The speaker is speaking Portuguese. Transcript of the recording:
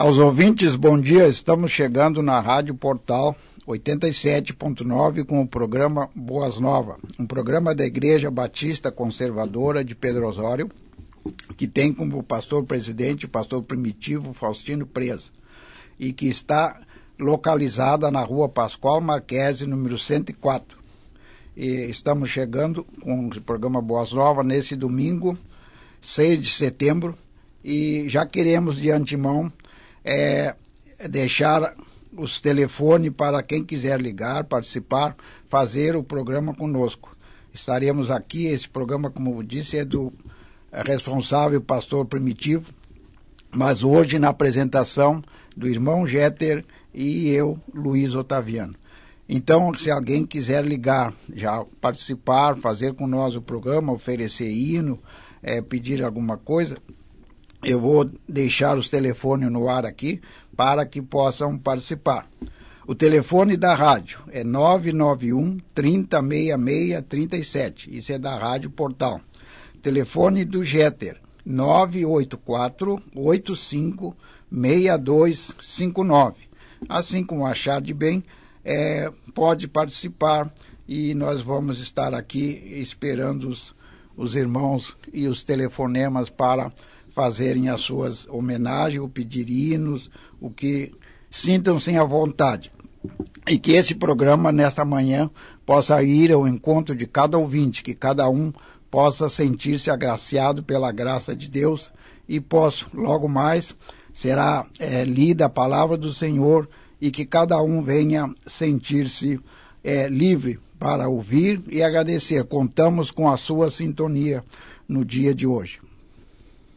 Aos ouvintes, bom dia. Estamos chegando na Rádio Portal 87.9 com o programa Boas Novas, um programa da Igreja Batista Conservadora de Pedro Osório, que tem como pastor presidente o pastor Primitivo Faustino Presa, e que está localizada na Rua Pascoal Marquese, número 104. E estamos chegando com o programa Boas Novas nesse domingo, 6 de setembro, e já queremos de antemão deixar os telefones para quem quiser ligar, participar, fazer o programa conosco. Estaremos aqui, esse programa, como eu disse, é do responsável pastor Primitivo, mas hoje na apresentação do irmão Jeter e eu, Luiz Otaviano. Então, se alguém quiser ligar, já participar, fazer com nós o programa, oferecer hino, pedir alguma coisa, eu vou deixar os telefones no ar aqui para que possam participar. O telefone da rádio é 991 3066 37. Isso é da Rádio Portal. Telefone do Jeter 984 85 6259. Assim como achar de bem, pode participar e nós vamos estar aqui esperando os irmãos e os telefonemas para fazerem as suas homenagens, ou pedir hinos, o que sintam-se à vontade. E que esse programa, nesta manhã, possa ir ao encontro de cada ouvinte, que cada um possa sentir-se agraciado pela graça de Deus e logo mais, será lida a palavra do Senhor e que cada um venha sentir-se livre para ouvir e agradecer. Contamos com a sua sintonia no dia de hoje.